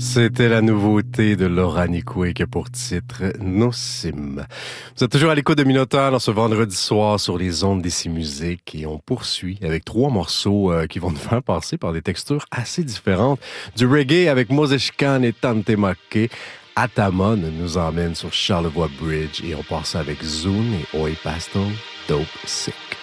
C'était la nouveauté de Laura Nicoué qui a pour titre Nosim. Vous êtes toujours à l'écoute de Minotaur dans ce vendredi soir sur les ondes d'Ici Musique et on poursuit avec 3 morceaux qui vont nous faire passer par des textures assez différentes. Du reggae avec Moses Chican et Tante Maké. Atamon nous emmène sur Charlevoix Bridge et on passe avec Zoon et Oi Pastel, Dope Sick.